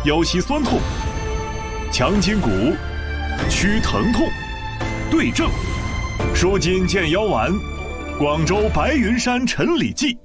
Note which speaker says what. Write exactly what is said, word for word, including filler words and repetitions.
Speaker 1: 腰膝酸痛、强筋骨、躯疼痛、对症，舒筋健腰丸，广州白云山陈李济。